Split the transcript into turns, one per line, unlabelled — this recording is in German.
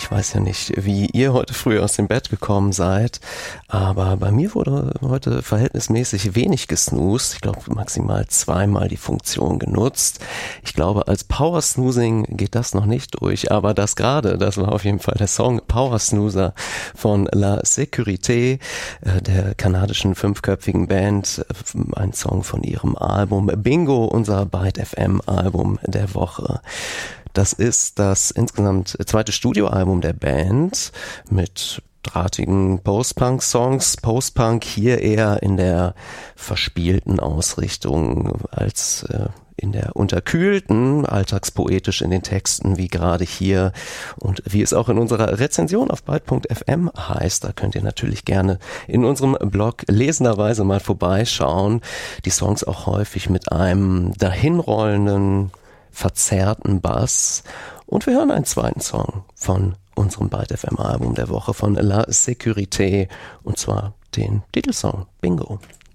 Ich weiß ja nicht, wie ihr heute früh aus dem Bett gekommen seid, aber bei mir wurde heute verhältnismäßig wenig gesnoost. Ich glaube, maximal zweimal die Funktion genutzt. Ich glaube, als Power Snoozing geht das noch nicht durch, aber das war auf jeden Fall der Song Power Snoozer von La Sécurité, der kanadischen 5-köpfigen Band. Ein Song von ihrem Album Bingo, unser Byte FM Album der Woche. Das ist das insgesamt zweite Studioalbum der Band mit drahtigen Post-Punk-Songs. Post-Punk hier eher in der verspielten Ausrichtung als in der unterkühlten, alltagspoetisch in den Texten, wie gerade hier und wie es auch in unserer Rezension auf byte.fm heißt. Da könnt ihr natürlich gerne in unserem Blog lesenderweise mal vorbeischauen. Die Songs auch häufig mit einem dahinrollenden, verzerrten Bass. Und wir hören einen zweiten Song von unserem Byte FM Album der Woche von La Sécurité, und zwar den Titelsong Bingo.